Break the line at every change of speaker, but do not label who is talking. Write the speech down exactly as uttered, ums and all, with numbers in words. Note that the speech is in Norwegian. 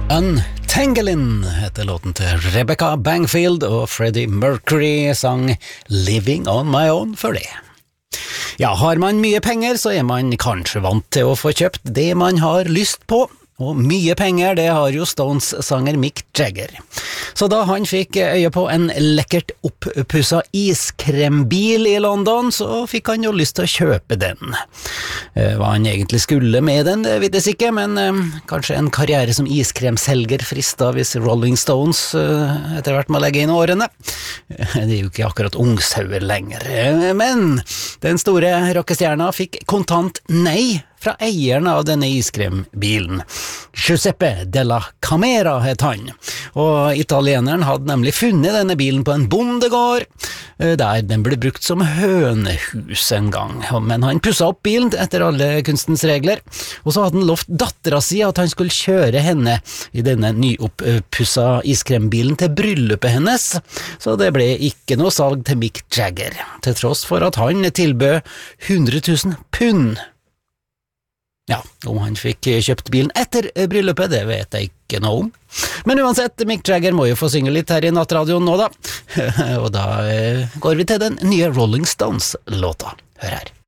Untangling heter låten til Rebecca Bangfield, og Freddie Mercury sang Living on my own for det. Ja, har man mye penger, så er man kanskje vant til å få kjøpt det man har lyst på. Og mye penger, det har jo Stones-sanger Mick Jagger. Så da han fikk øye på en lekkert opppussa iskrembil i London, så fikk han jo lyst til å kjøpe den. Hva han egentlig skulle med den, det vet jeg ikke, men eh, kanskje en karriere som iskremselger frista hvis Rolling Stones eh, etter hvert må legge inn årene. Det er jo ikke akkurat ungsauer lenger. Men den store rockestjerna fikk kontant nei fra eieren av denne iskrembilen. Giuseppe della Camera het han, og italieneren hadde nemlig funnet denne bilen på en bondegård, der den ble brukt som hønehus en gang. Men han pusset opp bilen etter alle kunstens regler, og så hadde han lovt dattera si at han skulle kjøre henne i denne nyopppussa iskrembilen til bryllupet hennes, så det ble ikke noe salg til Mick Jagger, til tross for at han tilbød hundre tusen pund. Ja, om han fikk kjøpt bilen etter bryllupet, det vet jeg ikke noe om. Men uansett, Mick Jagger må jo få synge litt her i nattradioen nå da. Og da går vi til den nye Rolling Stones-låta. Hør her.